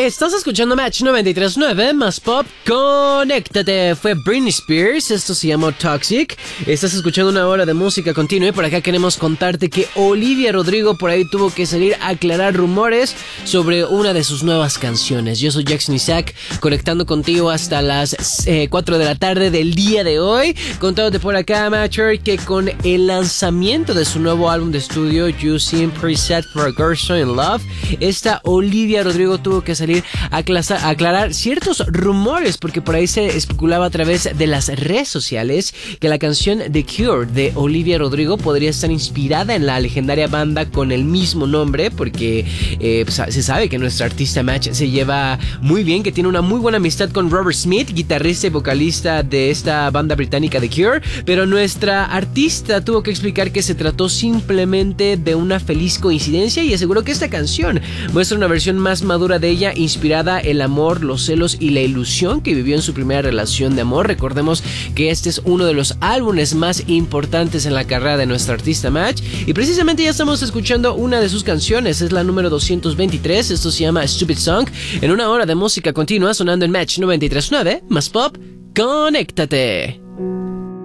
Estás escuchando Match 93.9 más pop. Conéctate. Fue Britney Spears. Esto se llamó Toxic. Estás escuchando una hora de música continua y por acá queremos contarte que Olivia Rodrigo por ahí tuvo que salir a aclarar rumores sobre una de sus nuevas canciones. Yo soy Jackson Isaac, conectando contigo hasta las 4 de la tarde del día de hoy. Contándote por acá, Matcher, que con el lanzamiento de su nuevo álbum de estudio, You Seem Preset for a Girl So in Love, esta Olivia Rodrigo tuvo que salir a aclarar ciertos rumores, porque por ahí se especulaba a través de las redes sociales que la canción The Cure de Olivia Rodrigo podría estar inspirada en la legendaria banda con el mismo nombre, porque pues, se sabe que nuestra artista Match se lleva muy bien, que tiene una muy buena amistad con Robert Smith, guitarrista y vocalista de esta banda británica The Cure, pero nuestra artista tuvo que explicar que se trató simplemente de una feliz coincidencia y aseguró que esta canción muestra una versión más madura de ella, inspirada en el amor, los celos y la ilusión que vivió en su primera relación de amor. Recordemos que este es uno de los álbumes más importantes en la carrera de nuestra artista Match, y precisamente ya estamos escuchando una de sus canciones, es la número 223, esto se llama Stupid Song, en una hora de música continua sonando en Match 93.9 más pop. Conéctate.